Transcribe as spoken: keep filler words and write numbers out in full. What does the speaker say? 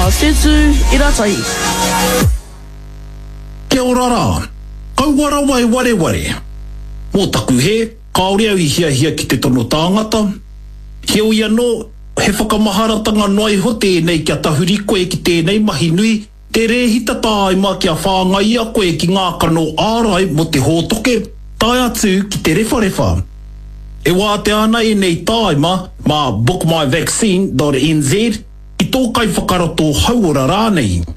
Setu Iratai. Kia ora rā, kauara wai ware ware. Mō taku he, kaore au I hia hia ki te tono tāngata. He ui anō, he whakamaharatanga noai ho tēnei kia tahuri koe ki tēnei mahi nui, te rehita tāima kia whāngai a koe ki ngā kano ārai mo te hōtoke, tai atu ki te rewharewa. E wā te ana e nei tāima ma book my vaccine dot n z I tō kai whakarato hauora rānei.